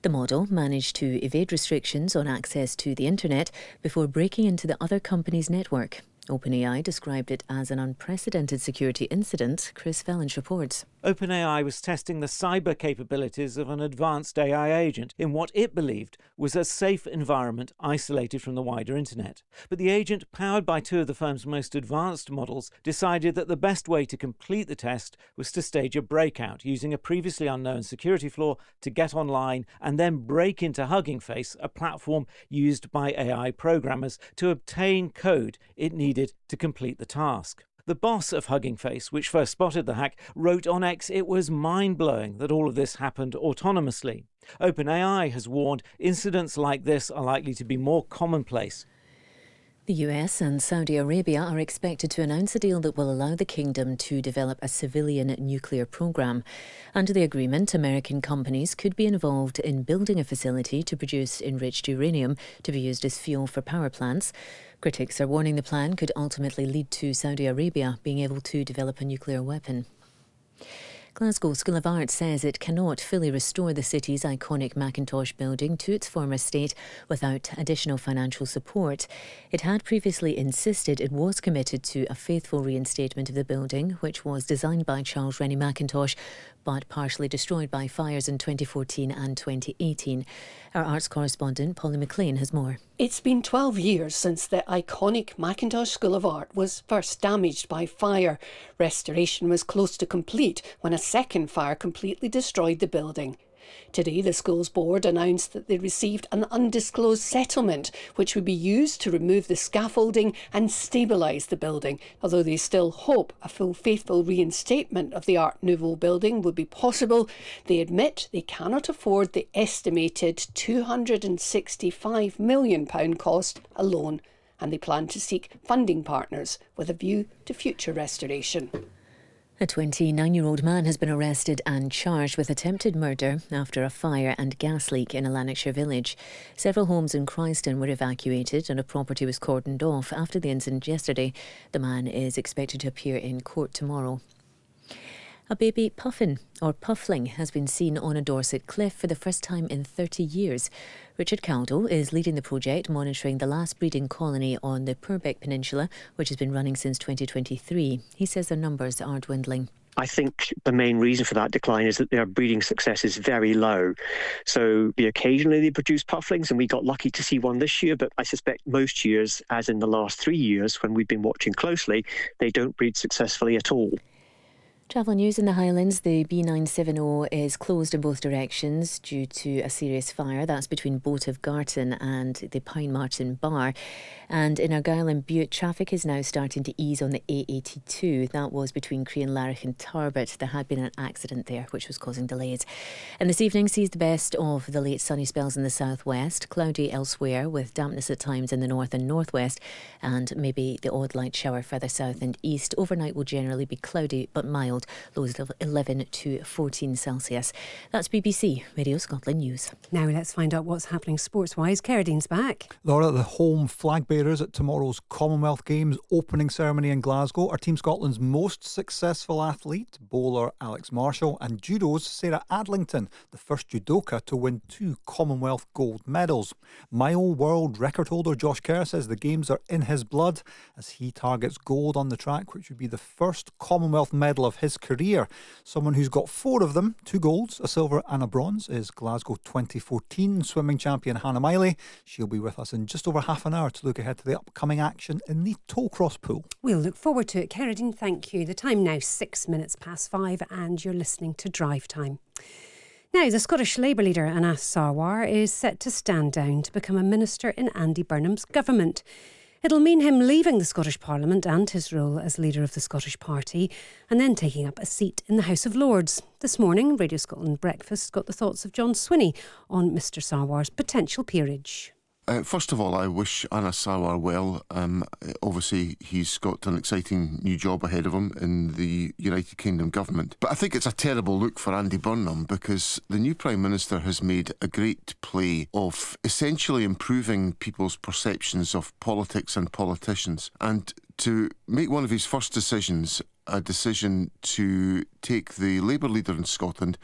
The model managed to evade restrictions on access to the internet before breaking into the other company's network. OpenAI described it as an unprecedented security incident, Chris Vallance reports. OpenAI was testing the cyber capabilities of an advanced AI agent in what it believed was a safe environment isolated from the wider internet. But the agent, powered by two of the firm's most advanced models, decided that the best way to complete the test was to stage a breakout using a previously unknown security flaw to get online and then break into Hugging Face, a platform used by AI programmers to obtain code it needed to complete the task. The boss of Hugging Face, which first spotted the hack, wrote on X it was mind-blowing that all of this happened autonomously. OpenAI has warned incidents like this are likely to be more commonplace. The US and Saudi Arabia are expected to announce a deal that will allow the kingdom to develop a civilian nuclear program. Under the agreement, American companies could be involved in building a facility to produce enriched uranium to be used as fuel for power plants. Critics are warning the plan could ultimately lead to Saudi Arabia being able to develop a nuclear weapon. Glasgow School of Art says it cannot fully restore the city's iconic Mackintosh building to its former state without additional financial support. It had previously insisted it was committed to a faithful reinstatement of the building, which was designed by Charles Rennie Mackintosh, but partially destroyed by fires in 2014 and 2018. Our arts correspondent, Polly McLean, has more. It's been 12 years since the iconic Mackintosh School of Art was first damaged by fire. Restoration was close to complete when a second fire completely destroyed the building. Today, the school's board announced that they received an undisclosed settlement, which would be used to remove the scaffolding and stabilise the building. Although they still hope a full faithful reinstatement of the Art Nouveau building would be possible, they admit they cannot afford the estimated £265 million cost alone, and they plan to seek funding partners with a view to future restoration. A 29-year-old man has been arrested and charged with attempted murder after a fire and gas leak in a Lanarkshire village. Several homes in Christon were evacuated and a property was cordoned off after the incident yesterday. The man is expected to appear in court tomorrow. A baby puffin, or puffling, has been seen on a Dorset cliff for the first time in 30 years. Richard Caldo is leading the project, monitoring the last breeding colony on the Purbeck Peninsula, which has been running since 2023. He says their numbers are dwindling. I think the main reason for that decline is that their breeding success is very low. So occasionally they produce pufflings, and we got lucky to see one this year, but I suspect most years, as in the last 3 years when we've been watching closely, they don't breed successfully at all. Travel news in the Highlands. The B970 is closed in both directions due to a serious fire. That's between Boat of Garton and the Pine Martin Bar. And in Argyll and Bute, traffic is now starting to ease on the A82. That was between Crianlarich and Tarbert. There had been an accident there which was causing delays. And this evening sees the best of the late sunny spells in the southwest, cloudy elsewhere with dampness at times in the north and northwest, and maybe the odd light shower further south and east. Overnight will generally be cloudy but mild. Lows of 11 to 14 Celsius. That's BBC Radio Scotland News. Now let's find out what's happening sports-wise. Kerridean's back. Laura, the home flag bearers at tomorrow's Commonwealth Games opening ceremony in Glasgow are Team Scotland's most successful athlete, bowler Alex Marshall, and judo's Sarah Adlington, the first judoka to win 2 Commonwealth gold medals. Mile world record holder Josh Kerr says the Games are in his blood as he targets gold on the track, which would be the first Commonwealth medal of his career. Someone who's got 4 of them, 2 golds, a silver and a bronze, is Glasgow 2014 swimming champion Hannah Miley. She'll be with us in just over half an hour to look ahead to the upcoming action in the Tollcross pool. We'll look forward to it. Kerridean, thank you. The time now 6 minutes past 5 and you're listening to Drive Time. Now, the Scottish Labour leader Anas Sarwar is set to stand down to become a minister in Andy Burnham's government. It'll mean him leaving the Scottish Parliament and his role as leader of the Scottish Party and then taking up a seat in the House of Lords. This morning, Radio Scotland Breakfast got the thoughts of John Swinney on Mr Sarwar's potential peerage. First of all, I wish Anas Sarwar well. Obviously, he's got an exciting new job ahead of him in the United Kingdom government. But I think it's a terrible look for Andy Burnham because the new Prime Minister has made a great play of essentially improving people's perceptions of politics and politicians. And to make one of his first decisions, a decision to take the Labour leader in Scotland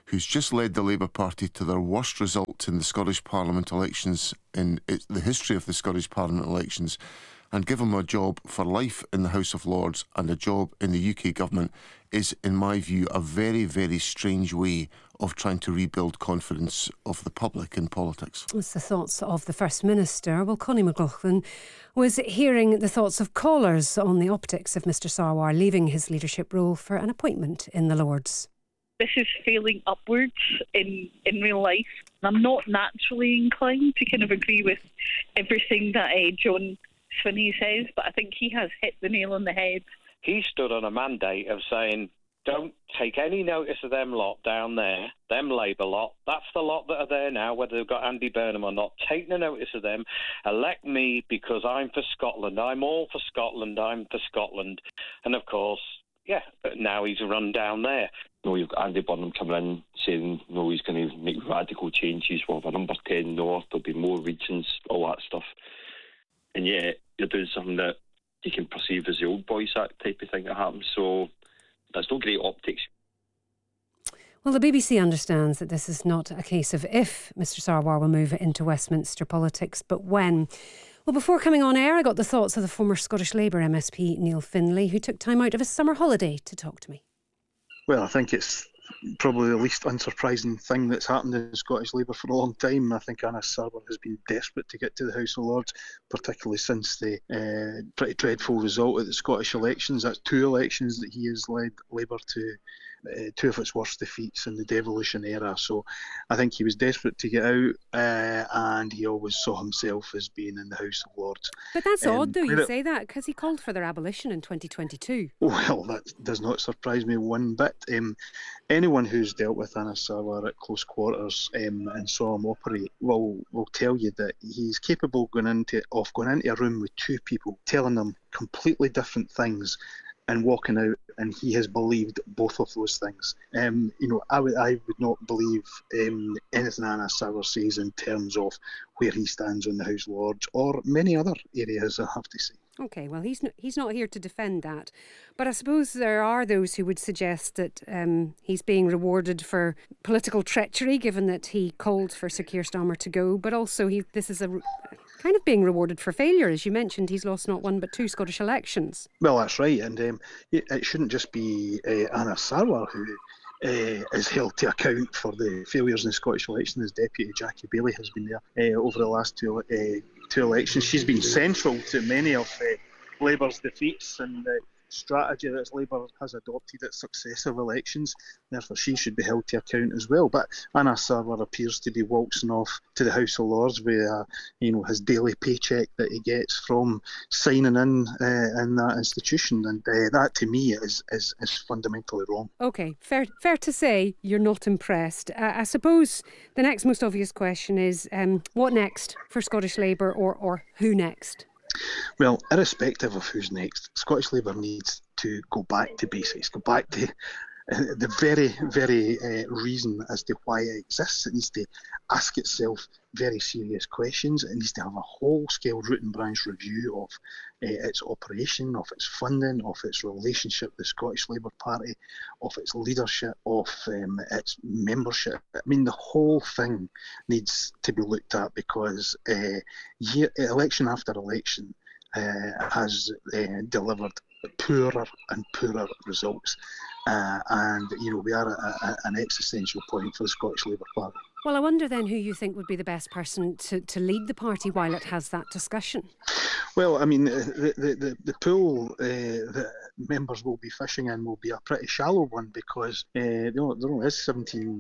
who's just led the Labour Party to their worst result in the Scottish Parliament elections in the history of the Scottish Parliament elections, and give him a job for life in the House of Lords and a job in the UK government is, in my view, a very, very strange way of trying to rebuild confidence of the public in politics. It's the thoughts of the First Minister. Well, Connie McLaughlin was hearing the thoughts of callers on the optics of Mr Sarwar leaving his leadership role for an appointment in the Lords. This is failing upwards in real life. I'm not naturally inclined to kind of agree with everything that John Swinney says, but I think he has hit the nail on the head. He stood on a mandate of saying, don't take any notice of them lot down there, them Labour lot. That's the lot that are there now, whether they've got Andy Burnham or not. Take no notice of them. Elect me because I'm for Scotland. I'm all for Scotland. I'm for Scotland. And of course, yeah, but now he's run down there. No, you've got Andy Burnham coming in saying, no, he's going to make radical changes. We'll have a number 10 north, there'll be more regions, all that stuff. And yet, you're doing something that you can perceive as the Old Boys Act type of thing that happens. So that's no great optics. Well, the BBC understands that this is not a case of if Mr Sarwar will move into Westminster politics, but when. Well, before coming on air, I got the thoughts of the former Scottish Labour MSP Neil Findlay, who took time out of his summer holiday to talk to me. Well, I think it's probably the least unsurprising thing that's happened in Scottish Labour for a long time. I think Anas Sarwar has been desperate to get to the House of Lords, particularly since the pretty dreadful result at the Scottish elections. That's 2 elections that he has led Labour to 2 of its worst defeats in the devolution era. So I think he was desperate to get out, and he always saw himself as being in the House of Lords. But that's odd, though, you say that, because he called for their abolition in 2022. Well, that does not surprise me one bit. Anyone who's dealt with Anas Sarwar at close quarters and saw him operate will tell you that he's capable of going into a room with 2 people, telling them completely different things, and walking out, and he has believed both of those things. I would not believe anything Anas Sarwar says in terms of where he stands on the House of Lords or many other areas, I have to say. OK, well, he's not here to defend that. But I suppose there are those who would suggest that he's being rewarded for political treachery, given that he called for Sir Keir Starmer to go. But also, this is a kind of being rewarded for failure. As you mentioned, he's lost not 1 but 2 Scottish elections. Well, that's right. And it shouldn't just be Anas Sarwar who is held to account for the failures in the Scottish election. His deputy, Jackie Baillie, has been there over the last two elections. She's been central to many of Labour's defeats and the strategy that Labour has adopted at successive elections. Therefore, she should be held to account as well. But Anas Sarwar appears to be waltzing off to the House of Lords with his daily paycheck that he gets from signing in that institution, and that to me is fundamentally wrong. OK, fair to say you're not impressed. I suppose the next most obvious question is what next for Scottish Labour, or who next? Well, irrespective of who's next, Scottish Labour needs to go back to basics, go back to the very, very reason as to why it exists. It needs to ask itself very serious questions. It needs to have a whole-scale root and branch review of its operation, of its funding, of its relationship with the Scottish Labour Party, of its leadership, of its membership. I mean, the whole thing needs to be looked at, because election after election has delivered poorer and poorer results. And we are at an existential point for the Scottish Labour Party. Well, I wonder then who you think would be the best person to lead the party while it has that discussion. Well, I mean, the pool that members will be fishing in will be a pretty shallow one, because there only is 17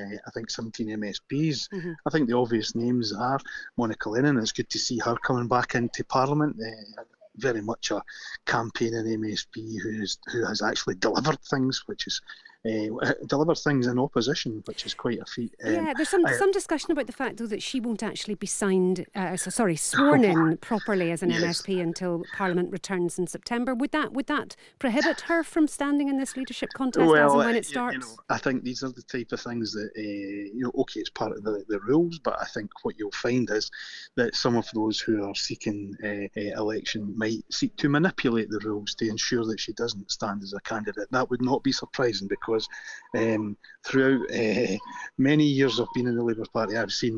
MSPs. Mm-hmm. I think the obvious names are Monica Lennon. It's good to see her coming back into Parliament. Very much a campaigning MSP who has actually delivered things, which is delivered things in opposition, which is quite a feat. There's some discussion about the fact, though, that she won't actually be sworn in properly as an MSP until Parliament returns in September. Would that prohibit her from standing in this leadership contest as and when it starts? I think these are the type of things that it's part of the rules, but I think what you'll find is that some of those who are seeking election might seek to manipulate the rules to ensure that she doesn't stand as a candidate. That would not be surprising, because because throughout many years of being in the Labour Party, I've seen